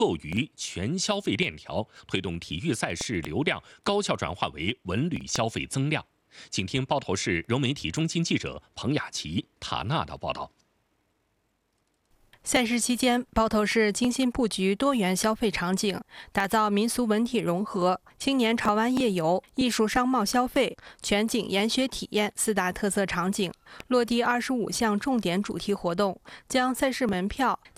构于全消费链条，推动体育赛事流量高效转化为文旅消费增量。请听包头市融媒体中心记者彭雅琪、塔娜的报道。 赛事期间，包头市精心布局多元消费场景，打造民俗文体融合、青年潮玩夜游、艺术商贸消费、全景研学体验4大特色场景，落地25项重点主题活动，将赛事门票、